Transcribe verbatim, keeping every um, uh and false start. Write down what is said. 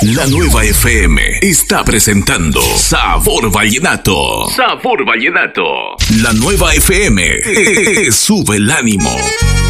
La nueva F M está presentando Sabor Vallenato. Sabor Vallenato. La nueva F M te sube el ánimo.